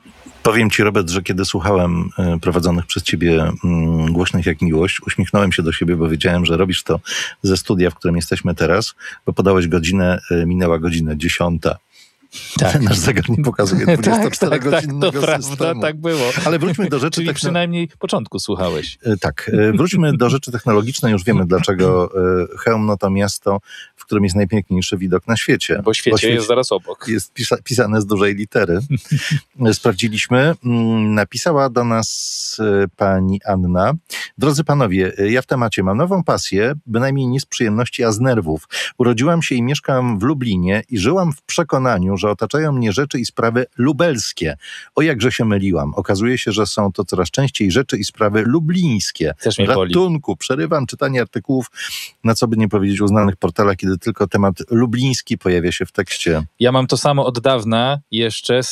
Powiem ci, Robert, że kiedy słuchałem prowadzonych przez ciebie Głośnych jak miłość, uśmiechnąłem się do siebie, bo wiedziałem, że robisz to ze studia, w którym jesteśmy teraz, bo podałeś godzinę, minęła godzina 10. Tak. Nasz zegar nie pokazuje 24-godzinnego to prawda, systemu. tak było. Ale wróćmy do rzeczy Czyli przynajmniej początku słuchałeś. Tak, wróćmy do rzeczy technologicznej. Już wiemy, dlaczego Chełmno to miasto, w którym jest najpiękniejszy widok na świecie. Bo świecie jest zaraz obok. Jest pisane z dużej litery. Sprawdziliśmy. Napisała do nas pani Anna. Drodzy panowie, ja w temacie mam nową pasję, bynajmniej nie z przyjemności, a z nerwów. Urodziłam się i mieszkam w Lublinie i żyłam w przekonaniu, że otaczają mnie rzeczy i sprawy lubelskie. O, jakże się myliłam. Okazuje się, że są to coraz częściej rzeczy i sprawy lublińskie. Też mnie boli. Ratunku, przerywam czytanie artykułów, na co by nie powiedzieć, uznanych portalach, kiedy tylko temat lubliński pojawia się w tekście. Ja mam to samo od dawna jeszcze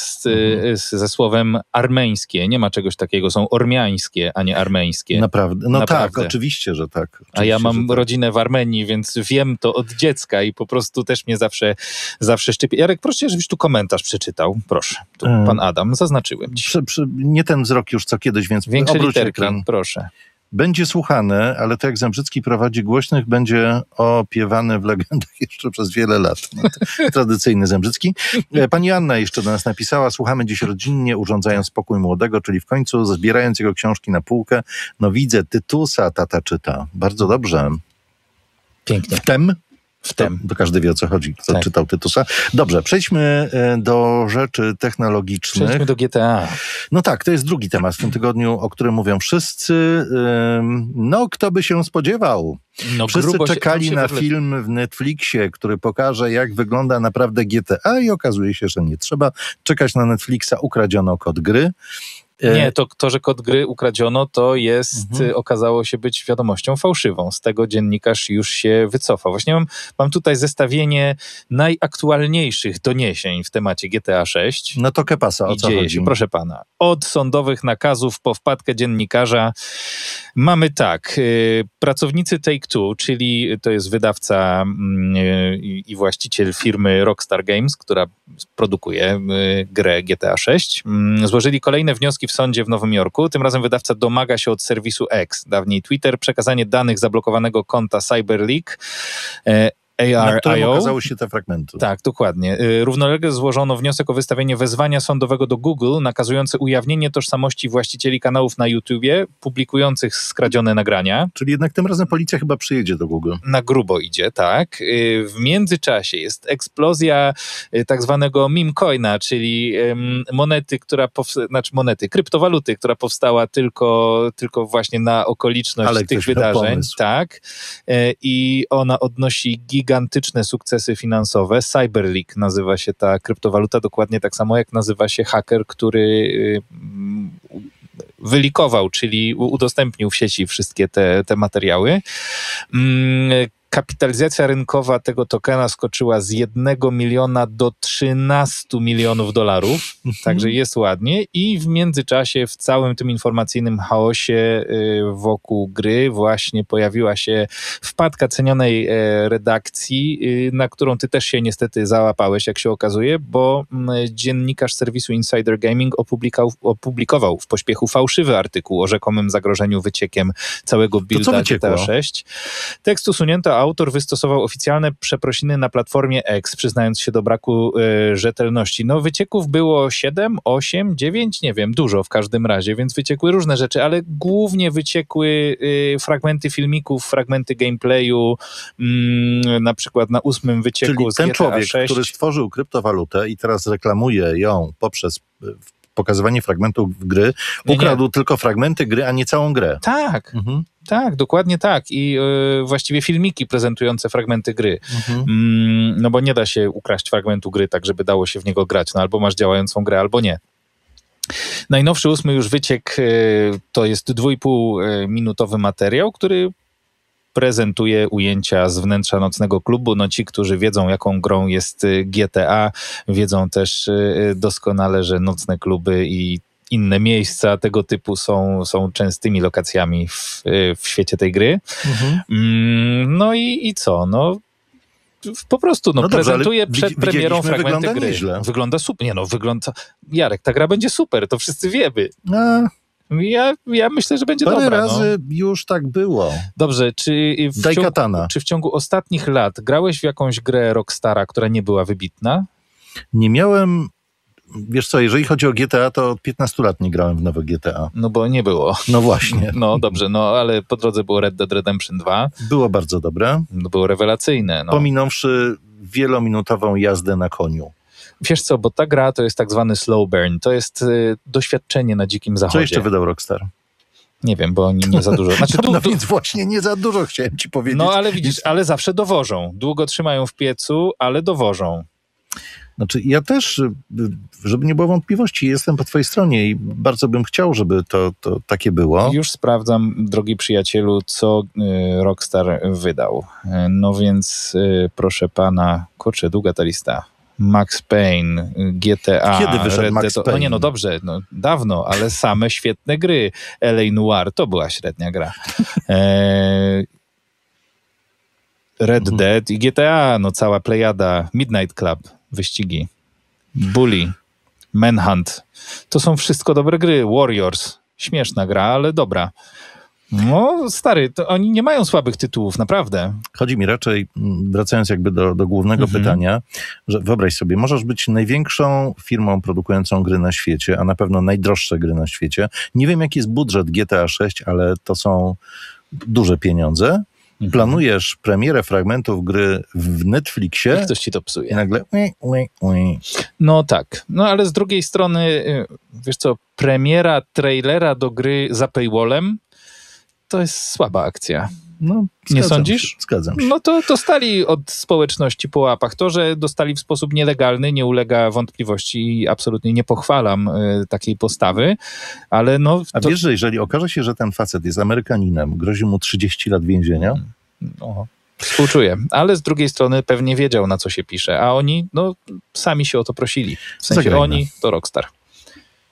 ze słowem armeńskie. Nie ma czegoś takiego. Są ormiańskie, a nie armeńskie. Naprawdę? No Naprawdę. tak, oczywiście, że tak. Oczywiście, A ja mam że tak. rodzinę w Armenii, więc wiem to od dziecka i po prostu też mnie zawsze szczypie. Jarek, proszę, żebyś tu komentarz przeczytał. Proszę. Tu pan Adam, zaznaczyłem ci. Nie ten wzrok już co kiedyś, więc Większe obróć literki, ekran. proszę. Będzie słuchane, ale to jak Zembrzycki prowadzi Głośnych, będzie opiewane w legendach jeszcze przez wiele lat. No, tradycyjny Zembrzycki. Pani Anna jeszcze do nas napisała, słuchamy dziś rodzinnie, urządzając spokój młodego, czyli w końcu zbierając jego książki na półkę. No widzę, Tytusa tata czyta. Bardzo dobrze. Pięknie. Wtem. Bo każdy wie, o co chodzi, kto Tak. czytał Tytusa. Dobrze, przejdźmy do rzeczy technologicznych. Przejdźmy do GTA. No tak, to jest drugi temat w tym tygodniu, o którym mówią wszyscy. No, kto by się spodziewał? No, Wszyscy grubo czekali na film w Netflixie, który pokaże, jak wygląda naprawdę GTA i okazuje się, że nie trzeba czekać na Netflixa. Ukradziono kod gry. Nie, to, że kod gry ukradziono, to jest, okazało się być wiadomością fałszywą. Z tego dziennikarz już się wycofał. Właśnie mam tutaj zestawienie najaktualniejszych doniesień w temacie GTA 6. No to kepasa, o co chodzi? Się, proszę pana. Od sądowych nakazów po wpadkę dziennikarza mamy tak. Pracownicy Take-Two, czyli to jest wydawca i właściciel firmy Rockstar Games, która produkuje grę GTA 6, złożyli kolejne wnioski w sądzie w Nowym Jorku. Tym razem wydawca domaga się od serwisu X, dawniej Twitter, przekazanie danych zablokowanego konta CyberLeak, na którym AR.io. okazały się te fragmenty. Tak, dokładnie. Równolegle złożono wniosek o wystawienie wezwania sądowego do Google nakazujące ujawnienie tożsamości właścicieli kanałów na YouTubie publikujących skradzione nagrania. Czyli jednak tym razem policja chyba przyjedzie do Google. Na grubo idzie, tak. W międzyczasie jest eksplozja tak zwanego meme coina, czyli kryptowaluty, która powstała tylko właśnie na okoliczność tych wydarzeń. Tak. I ona odnosi gigantyczne sukcesy finansowe. CyberLeak nazywa się ta kryptowaluta, dokładnie tak samo jak nazywa się haker, który wylikował, czyli udostępnił w sieci wszystkie te materiały. Kapitalizacja rynkowa tego tokena skoczyła z 1 miliona do 13 milionów dolarów, także jest ładnie i w międzyczasie w całym tym informacyjnym chaosie wokół gry właśnie pojawiła się wpadka cenionej redakcji, na którą ty też się niestety załapałeś, jak się okazuje, bo dziennikarz serwisu Insider Gaming opublikował w pośpiechu fałszywy artykuł o rzekomym zagrożeniu wyciekiem całego builda GTA 6. Tekst usunięto, autor wystosował oficjalne przeprosiny na platformie X, przyznając się do braku rzetelności. No wycieków było 7, 8, 9, nie wiem, dużo w każdym razie, więc wyciekły różne rzeczy, ale głównie wyciekły fragmenty filmików, fragmenty gameplayu, na przykład na 8 wycieku czyli z ten GTA człowiek, 6. który stworzył kryptowalutę i teraz reklamuje ją poprzez pokazywanie fragmentów gry, ukradł tylko fragmenty gry, a nie całą grę. Tak. Tak, dokładnie tak. I właściwie filmiki prezentujące fragmenty gry. No bo nie da się ukraść fragmentu gry tak, żeby dało się w niego grać. No albo masz działającą grę, albo nie. Najnowszy 8 już wyciek to jest 2,5-minutowy materiał, który prezentuje ujęcia z wnętrza nocnego klubu. No ci, którzy wiedzą, jaką grą jest GTA, wiedzą też doskonale, że nocne kluby i inne miejsca tego typu są częstymi lokacjami w świecie tej gry. No i co? No, po prostu No dobrze, prezentuje ale przed premierą widzieliśmy, fragmenty wygląda gry. nieźle. Wygląda super. Nie no, wygląda... Jarek, ta gra będzie super, to wszyscy wiemy. A, Ja myślę, że będzie parę dobra. razy już tak było. Dobrze, Daikatana. czy w ciągu ostatnich lat grałeś w jakąś grę Rockstara, która nie była wybitna? Nie miałem... Wiesz co, jeżeli chodzi o GTA, to od 15 lat nie grałem w nowe GTA. No bo nie było. No właśnie. No dobrze, no ale po drodze było Red Dead Redemption 2. Było bardzo dobre. No, było rewelacyjne. No. Pominąwszy wielominutową jazdę na koniu. Wiesz co, bo ta gra to jest tak zwany slow burn. To jest doświadczenie na dzikim Co zachodzie. jeszcze wydał Rockstar? Nie wiem, bo oni nie za dużo. Znaczy, No więc właśnie nie za dużo chciałem ci powiedzieć. no ale widzisz, ale zawsze dowożą. Długo trzymają w piecu, ale dowożą. Znaczy ja też, żeby nie było wątpliwości, jestem po twojej stronie i bardzo bym chciał, żeby to takie było. Już sprawdzam, drogi przyjacielu, co Rockstar wydał. No więc proszę pana, kurczę, długa ta lista. Max Payne, GTA, Kiedy wyszedł Red Max Dead... No Payne? nie, no dobrze, no, dawno, ale same świetne gry. LA Noire to była średnia gra. Red Dead i GTA, no cała plejada. Midnight Club, wyścigi. Bully, Manhunt. To są wszystko dobre gry. Warriors, śmieszna gra, ale dobra. No stary, to oni nie mają słabych tytułów, naprawdę. Chodzi mi raczej, wracając jakby do głównego pytania, że wyobraź sobie, możesz być największą firmą produkującą gry na świecie, a na pewno najdroższe gry na świecie. Nie wiem, jaki jest budżet GTA 6, ale to są duże pieniądze. Planujesz premierę fragmentów gry w Netflixie I ktoś ci to i psuje. nagle... No tak, no ale z drugiej strony, wiesz co, premiera trailera do gry za paywallem to jest słaba akcja. No, Nie zgadzam sądzisz? się, zgadzam się. No to dostali od społeczności po łapach. To, że dostali w sposób nielegalny, nie ulega wątpliwości i absolutnie nie pochwalam takiej postawy, ale no... A wiesz, że jeżeli okaże się, że ten facet jest Amerykaninem, grozi mu 30 lat więzienia? No, współczuję, ale z drugiej strony pewnie wiedział, na co się pisze, a oni, no, sami się o to prosili. W sensie Zagrajmy. oni to Rockstar.